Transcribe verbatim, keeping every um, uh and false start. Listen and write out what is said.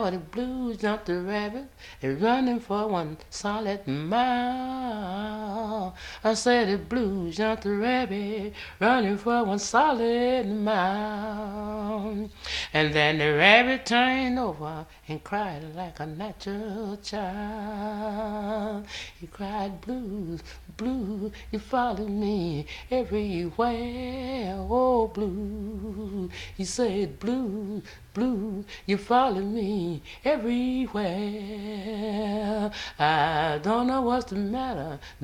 The blues jumped the rabbit and running for one solid mile. I said the blues jumped the rabbit running for one solid mile. And then the rabbit turned over and cried like a natural child. He cried, blues, blue, you follow me everywhere. Oh, blue. He said, blue, blue, you follow me everywhere. I don't know what's the matter.